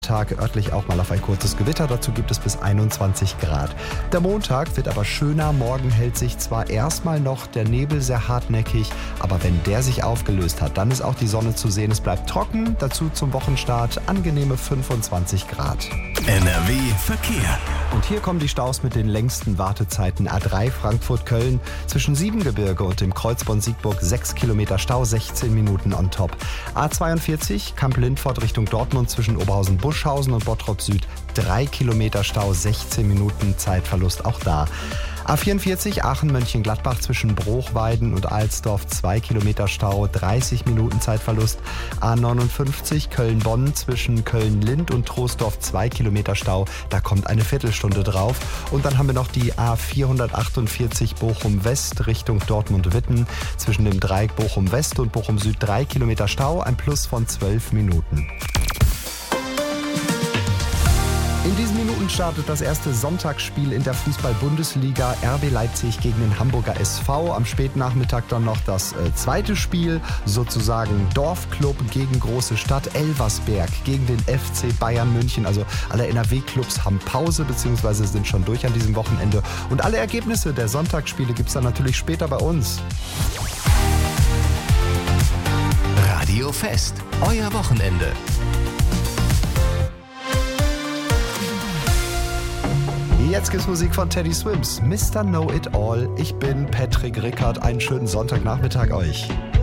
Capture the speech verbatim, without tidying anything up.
Tag örtlich auch mal auf ein kurzes Gewitter, dazu gibt es bis einundzwanzig Grad. Der Montag wird aber schöner, morgen hält sich zwar erstmal noch der Nebel sehr hartnäckig, aber wenn der sich aufgelöst hat, dann ist auch die Sonne zu sehen, es bleibt trocken, dazu zum Wochenstart angenehme fünfundzwanzig Grad. N R W Verkehr. Und hier kommen die Staus mit den längsten Wartezeiten. A drei Frankfurt-Köln zwischen Siebengebirge und dem Kreuzborn-Siegburg sechs Kilometer Stau, sechzehn Minuten on top. A zweiundvierzig Kamp-Lindfort Richtung Dortmund zwischen Oberhausen-Buschhausen und Bottrop Süd drei Kilometer Stau, sechzehn Minuten Zeitverlust auch da. A vierundvierzig Aachen-Mönchengladbach zwischen Bruchweiden und Alsdorf zwei Kilometer Stau, dreißig Minuten Zeitverlust. A neunundfünfzig Köln-Bonn zwischen Köln-Lind und Troisdorf zwei Kilometer Stau, da kommt eine Viertelstunde drauf. Und dann haben wir noch die A vierhundertachtundvierzig Bochum-West Richtung Dortmund-Witten zwischen dem Dreieck Bochum-West und Bochum-Süd drei Kilometer Stau, ein Plus von zwölf Minuten. In diesen Minuten startet das erste Sonntagsspiel in der Fußball-Bundesliga. R B Leipzig gegen den Hamburger S V. Am Spätnachmittag dann noch das äh, zweite Spiel, sozusagen Dorfclub gegen große Stadt. Elversberg gegen den F C Bayern München. Also alle N R W-Clubs haben Pause bzw. sind schon durch an diesem Wochenende. Und alle Ergebnisse der Sonntagsspiele gibt es dann natürlich später bei uns. Radio Fest, euer Wochenende. Jetzt gibt's Musik von Teddy Swims, Mister Know It All. Ich bin Patrick Rickard. Einen schönen Sonntagnachmittag euch.